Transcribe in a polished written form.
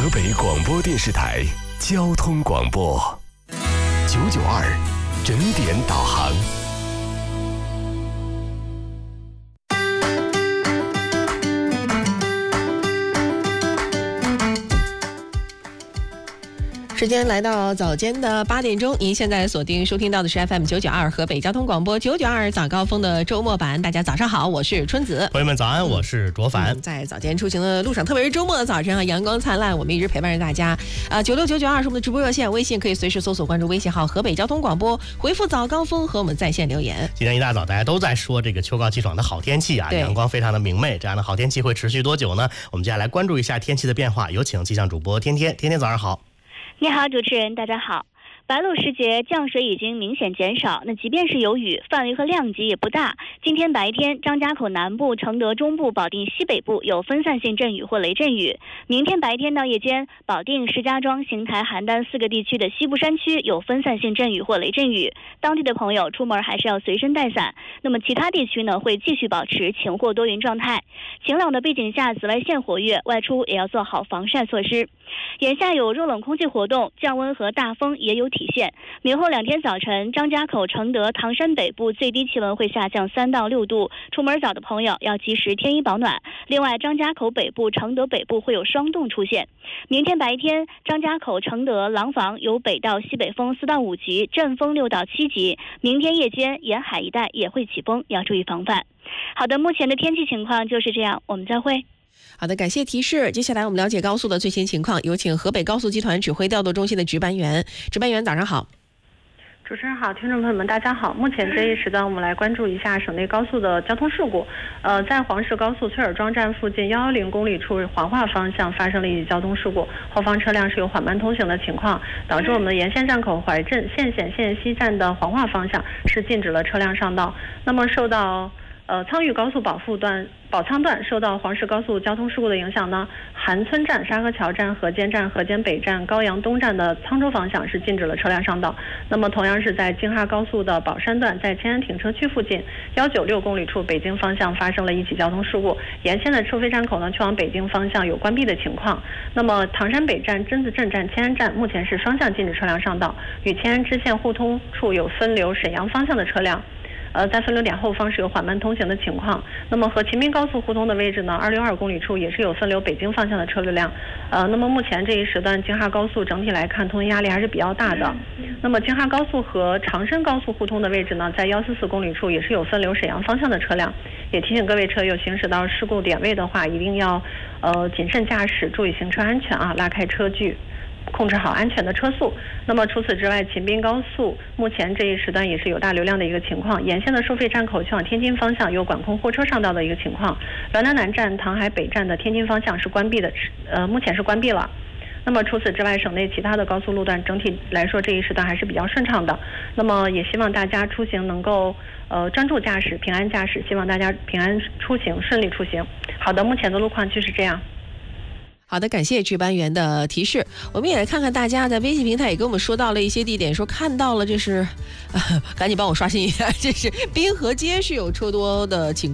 河北广播电视台交通广播992整点导航。 时间来到早间的8点钟，您现在锁定收听到的是 FM 992河北交通广播992早高峰的周末版。大家早上好，我是春子。 朋友们早安，我是卓凡。 在早间出行的路上，特别是周末的早晨阳光灿烂，我们一直陪伴着大家。96992是我们的直播热线，微信可以随时搜索关注微信号河北交通广播，回复早高峰和我们在线留言。 今天一大早大家都在说这个秋高气爽的好天气啊，阳光非常的明媚，这样的好天气会持续多久呢？我们接下来关注一下天气的变化，有请气象主播天天。天天早上好。 你好，主持人，大家好。白露时节降水已经明显减少，那即便是有雨，范围和量级也不大。今天白天，张家口南部、承德中部、保定西北部有分散性阵雨或雷阵雨。明天白天到夜间，保定、石家庄、邢台、邯郸4个地区的西部山区有分散性阵雨或雷阵雨，当地的朋友出门还是要随身带伞。那么其他地区呢，会继续保持晴或多云状态。晴朗的背景下，紫外线活跃，外出也要做好防晒措施。眼下有弱冷空气活动，降温和大风也有体现。明后2天早晨，张家口、承德、唐山北部最低气温会下降3到6度，出门早的朋友要及时添衣保暖。另外，张家口北部、承德北部会有霜冻出现。明天白天，张家口、承德、廊坊有北到西北风4到5级，阵风6到7级。明天夜间，沿海一带也会起风，要注意防范。好的，目前的天气情况就是这样，我们再会。 好的，感谢提示。接下来我们了解高速的最新情况，有请河北高速集团指挥调度中心的值班员。值班员早上好。 主持人好，听众朋友们大家好。目前这一时段我们来关注一下省内高速的交通事故。在黄石高速崔尔庄站附近110公里处环化方向发生了一起交通事故，后方车辆是有缓慢通行的情况，导致我们的沿线站口怀镇、县显、县西站的环化方向是禁止了车辆上道。那么受到苍峪高速宝仓段受到黄石高速交通事故的影响呢，韩村站、沙河桥站、河间站、河间北站、高阳东站的沧州方向是禁止了车辆上道。那么同样是在京哈高速的宝山段，在迁安停车区附近196公里处北京方向发生了一起交通事故，沿线的收费站口呢去往北京方向有关闭的情况。那么唐山北站、榛子镇站、迁安站目前是双向禁止车辆上道，与迁安支线互通处有分流沈阳方向的车辆。在分流点后方是有缓慢通行的情况。那么和秦滨高速互通的位置呢，262公里处也是有分流北京方向的车流量。那么目前这一时段京哈高速整体来看通行压力还是比较大的。那么京哈高速和长深高速互通的位置呢，在144公里处也是有分流沈阳方向的车辆。也提醒各位车友行驶到事故点位的话，一定要谨慎驾驶，注意行车安全啊，拉开车距，控制好安全的车速。那么除此之外，秦滨高速目前这一时段也是有大流量的一个情况，沿线的收费站口去往天津方向有管控货车上道的一个情况。滦南南站、唐海北站的天津方向是关闭的，目前是关闭了。那么除此之外，省内其他的高速路段整体来说这一时段还是比较顺畅的。那么也希望大家出行能够专注驾驶，平安驾驶，希望大家平安出行，顺利出行。好的，目前的路况就是这样。 好的，感谢值班员的提示。我们也来看看大家在微信平台也给我们说到了一些地点，说看到了，这是赶紧帮我刷新一下，这是滨河街是有车多的情况。